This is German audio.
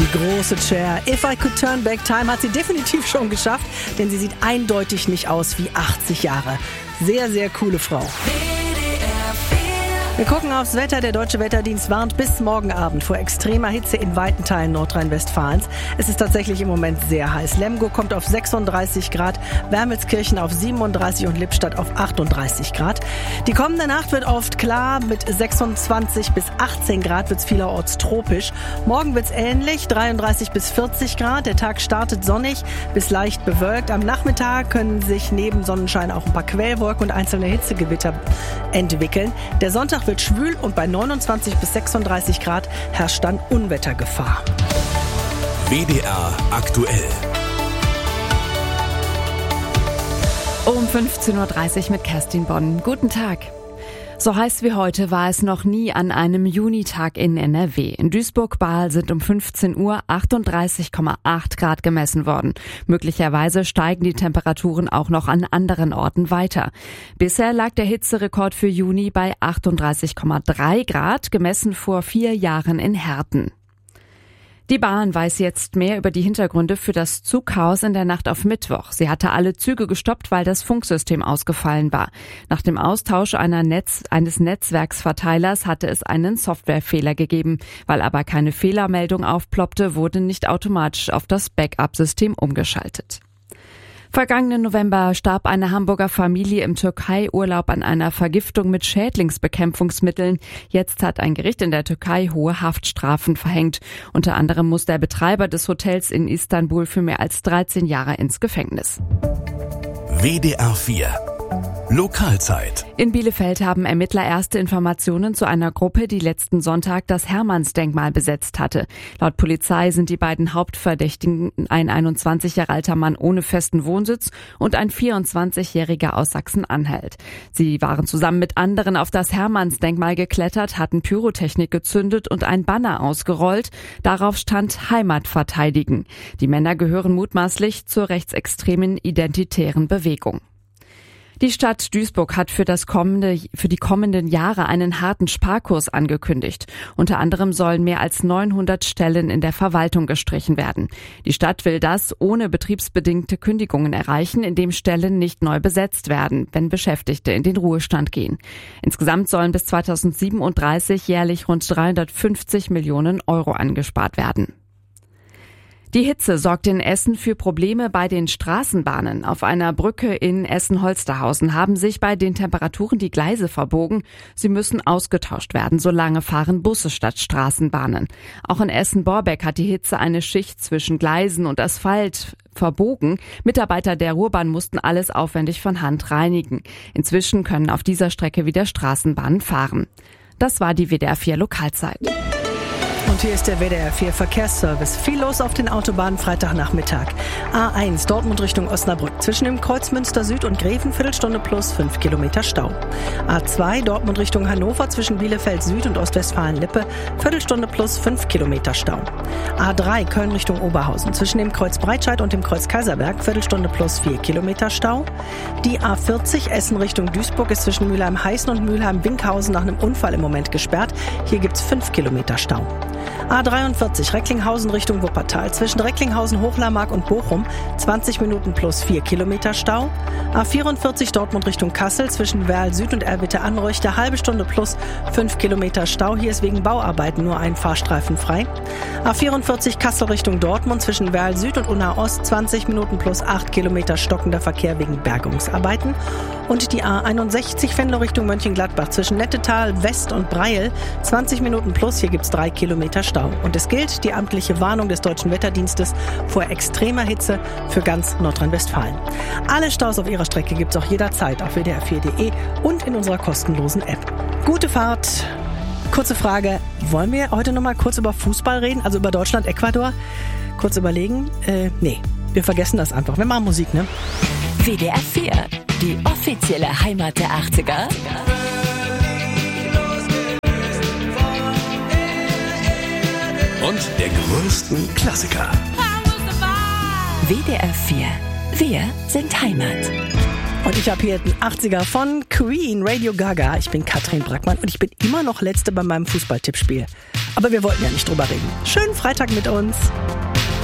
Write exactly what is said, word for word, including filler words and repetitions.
Die große Cher. If I Could Turn Back Time hat sie definitiv schon geschafft, denn sie sieht eindeutig nicht aus wie achtzig Jahre. Sehr, sehr coole Frau. Wir gucken aufs Wetter. Der Deutsche Wetterdienst warnt bis morgen Abend vor extremer Hitze in weiten Teilen Nordrhein-Westfalens. Es ist tatsächlich im Moment sehr heiß. Lemgo kommt auf sechsunddreißig Grad, Wermelskirchen auf siebenunddreißig und Lippstadt auf achtunddreißig Grad. Die kommende Nacht wird oft klar. Mit sechsundzwanzig bis achtzehn Grad wird es vielerorts tropisch. Morgen wird es ähnlich, dreiunddreißig bis vierzig Grad. Der Tag startet sonnig bis leicht bewölkt. Am Nachmittag können sich neben Sonnenschein auch ein paar Quellwolken und einzelne Hitzegewitter entwickeln. Der Sonntag wird schwül und bei neunundzwanzig bis sechsunddreißig Grad herrscht dann Unwettergefahr. W D R aktuell. Um fünfzehn Uhr dreißig mit Kerstin Bonn. Guten Tag. So heiß wie heute war es noch nie an einem Junitag in N R W. In Duisburg-Bahl sind um fünfzehn Uhr achtunddreißig Komma acht Grad gemessen worden. Möglicherweise steigen die Temperaturen auch noch an anderen Orten weiter. Bisher lag der Hitzerekord für Juni bei achtunddreißig Komma drei Grad, gemessen vor vier Jahren in Herten. Die Bahn weiß jetzt mehr über die Hintergründe für das Zugchaos in der Nacht auf Mittwoch. Sie hatte alle Züge gestoppt, weil das Funksystem ausgefallen war. Nach dem Austausch einer Netz, eines Netzwerksverteilers hatte es einen Softwarefehler gegeben. Weil aber keine Fehlermeldung aufploppte, wurde nicht automatisch auf das Backup-System umgeschaltet. Vergangenen November starb eine Hamburger Familie im Türkei-Urlaub an einer Vergiftung mit Schädlingsbekämpfungsmitteln. Jetzt hat ein Gericht in der Türkei hohe Haftstrafen verhängt. Unter anderem muss der Betreiber des Hotels in Istanbul für mehr als dreizehn Jahre ins Gefängnis. W D R vier Lokalzeit. In Bielefeld haben Ermittler erste Informationen zu einer Gruppe, die letzten Sonntag das Hermannsdenkmal besetzt hatte. Laut Polizei sind die beiden Hauptverdächtigen ein einundzwanzig Jahre alter Mann ohne festen Wohnsitz und ein vierundzwanzigjähriger aus Sachsen-Anhalt. Sie waren zusammen mit anderen auf das Hermannsdenkmal geklettert, hatten Pyrotechnik gezündet und ein Banner ausgerollt. Darauf stand Heimat verteidigen. Die Männer gehören mutmaßlich zur rechtsextremen identitären Bewegung. Die Stadt Duisburg hat für das kommende, für die kommenden Jahre einen harten Sparkurs angekündigt. Unter anderem sollen mehr als neunhundert Stellen in der Verwaltung gestrichen werden. Die Stadt will das ohne betriebsbedingte Kündigungen erreichen, indem Stellen nicht neu besetzt werden, wenn Beschäftigte in den Ruhestand gehen. Insgesamt sollen bis zweitausendsiebenunddreißig jährlich rund dreihundertfünfzig Millionen Euro angespart werden. Die Hitze sorgt in Essen für Probleme bei den Straßenbahnen. Auf einer Brücke in Essen-Holsterhausen haben sich bei den Temperaturen die Gleise verbogen. Sie müssen ausgetauscht werden, solange fahren Busse statt Straßenbahnen. Auch in Essen-Borbeck hat die Hitze eine Schicht zwischen Gleisen und Asphalt verbogen. Mitarbeiter der Ruhrbahn mussten alles aufwendig von Hand reinigen. Inzwischen können auf dieser Strecke wieder Straßenbahnen fahren. Das war die W D R vier Lokalzeit. Und hier ist der W D R vier Verkehrsservice. Viel los auf den Autobahnen Freitagnachmittag. A eins Dortmund Richtung Osnabrück. Zwischen dem Kreuz Münster Süd und Greven Viertelstunde plus fünf Kilometer Stau. A zwei Dortmund Richtung Hannover zwischen Bielefeld Süd und Ostwestfalen-Lippe. Viertelstunde plus fünf Kilometer Stau. A drei Köln Richtung Oberhausen. Zwischen dem Kreuz Breitscheid und dem Kreuz Kaiserberg. Viertelstunde plus vier Kilometer Stau. Die A vierzig Essen Richtung Duisburg ist zwischen Mülheim-Heißen und Mülheim-Winkhausen nach einem Unfall im Moment gesperrt. Hier gibt's fünf Kilometer Stau. A dreiundvierzig Recklinghausen Richtung Wuppertal. Zwischen Recklinghausen, Hochlarmark und Bochum zwanzig Minuten plus vier Kilometer Stau. A vierundvierzig Dortmund Richtung Kassel. Zwischen Werl Süd und Erwitte-Anreuchte halbe Stunde plus fünf Kilometer Stau. Hier ist wegen Bauarbeiten nur ein Fahrstreifen frei. A vierundvierzig Kassel Richtung Dortmund. Zwischen Werl Süd und Unna Ost zwanzig Minuten plus acht Kilometer stockender Verkehr wegen Bergungsarbeiten. Und die A einundsechzig Venlo Richtung Mönchengladbach. Zwischen Nettetal West und Breil zwanzig Minuten plus. Hier gibt's drei Kilometer Stau. Und es gilt die amtliche Warnung des Deutschen Wetterdienstes vor extremer Hitze für ganz Nordrhein-Westfalen. Alle Staus auf ihrer Strecke gibt's auch jederzeit auf w d r vier punkt d e und in unserer kostenlosen App. Gute Fahrt. Kurze Frage, wollen wir heute noch mal kurz über Fußball reden, also über Deutschland, Ecuador? Kurz überlegen? Äh, nee, wir vergessen das einfach. Wir machen Musik, ne? W D R vier, die offizielle Heimat der achtziger. Und der größten Klassiker. W D R vier. Wir sind Heimat. Und ich habe hier den achtziger von Queen, Radio Gaga. Ich bin Katrin Brackmann und ich bin immer noch Letzte bei meinem Fußballtippspiel. Aber wir wollten ja nicht drüber reden. Schönen Freitag mit uns.